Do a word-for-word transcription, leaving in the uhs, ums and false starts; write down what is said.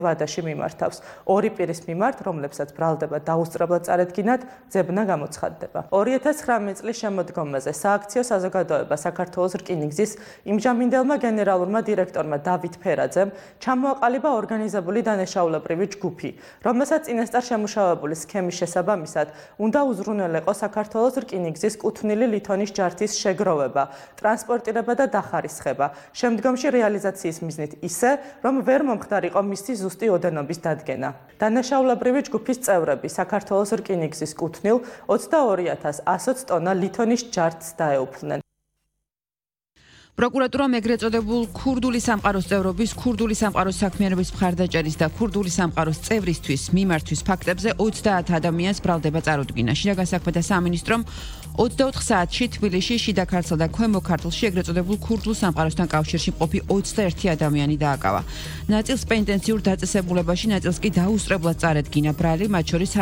ვადაში მიმართავს. ორი პირის მიმართ, რომლებსაც ბრალდება დაუსწრებლად წარედგინათ, ძებნა გამოცხადდება. ორი ათას ცხრამეტ წლის შემოდგომაზე სააქციო საზოგადოება საქართველოს რკინიგზის იმჟამინდელმა გენერალურმა დირექტორმა დავით ფერაძემ ჩამოაყალიბა ორგანიზებული დანაშაულებრივი ჯგუფი, რომელსაც წინასწარ შემუშავებული სქემის შესაბამისად უნდა უზრუნველეყო საქართველოს რკინიგზის კუთვნილი ლითონის ჯართის შეგროვება, ტრანსპორტირება და დახარისხება. შემდგომში რეალიზაციის მიზნით ისე, რომ ვერ მომხდარიყო მისი ზუსტი ოდენობის დადგენა. დანაშაულებრივი ჯგუფის წევრები საქართველოს რკინიგზის კუთვნილ ოცდაორი ათას ათს ტონა ლითონის ჯართს დაეუფლნენ. პროკურატურამ ეგრეთ წოდებულ ქურდული სამყაროს წევრობის, ქურდული სამყაროს საქმიანობის მხარდაჭერის და ქურდული სამყაროს წევრისთვის მიმართვის ფაქტებზე ოცდაათ ადამიანს ბრალდება წარუდგინა. შიდა გასაქმეთა სამინისტრომ ოცდაოთხ საათში თბილისში, შიდა ქართლსა და ქვემო ქართლში ეგრეთ წოდებულ ქურდულ სამყაროსთან კავშირში მყოფი ოცდაერთი ადამიანი დააკავა. ნაწილს პენიტენციურ დაწესებულებაში, ნაწილს კი დაუსწრებლად წარედგინა ბრალი, მათ შორის